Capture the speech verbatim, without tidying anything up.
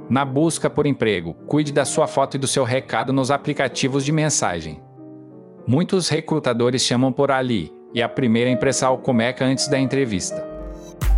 Na busca por emprego, cuide da sua foto e do seu recado nos aplicativos de mensagem. Muitos recrutadores chamam por ali, e a primeira impressão começa antes da entrevista.